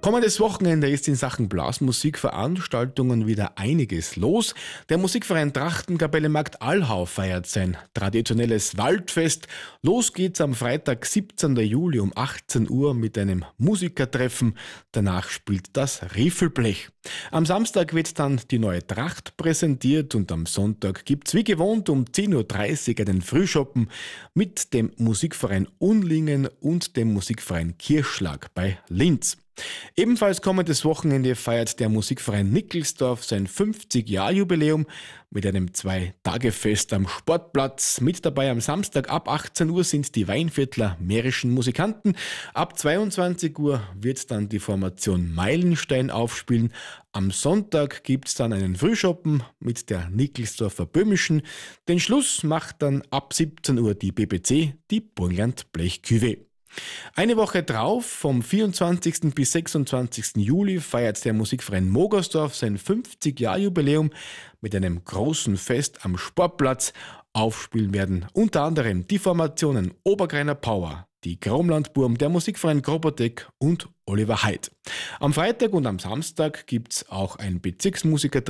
Kommendes Wochenende ist in Sachen Blasmusikveranstaltungen wieder einiges los. Der Musikverein Trachtenkapelle Markt Allhau feiert sein traditionelles Waldfest. Los geht's am Freitag, 17. Juli um 18 Uhr mit einem Musikertreffen. Danach spielt das Riffelblech. Am Samstag wird dann die neue Tracht präsentiert und am Sonntag gibt's wie gewohnt um 10.30 Uhr einen Frühschoppen mit dem Musikverein Unlingen und dem Musikverein Kirchschlag bei Linz. Ebenfalls kommendes Wochenende feiert der Musikverein Nickelsdorf sein 50-Jahr-Jubiläum mit einem 2-Tage-Fest am Sportplatz. Mit dabei am Samstag ab 18 Uhr sind die Weinviertler Mährischen Musikanten. Ab 22 Uhr wird dann die Formation Meilenstein aufspielen. Am Sonntag gibt es dann einen Frühschoppen mit der Nickelsdorfer Böhmischen. Den Schluss macht dann ab 17 Uhr die BBC, die Burgenland Blech Cuvée. Eine Woche drauf, vom 24. bis 26. Juli, feiert der Musikverein Mogersdorf sein 50-Jahr-Jubiläum mit einem großen Fest am Sportplatz. Aufspielen werden unter anderem die Formationen Obergreiner Power, die Gromlandburm, der Musikverein Grobotek und Oliver Heid. Am Freitag und am Samstag gibt es auch ein Bezirksmusiker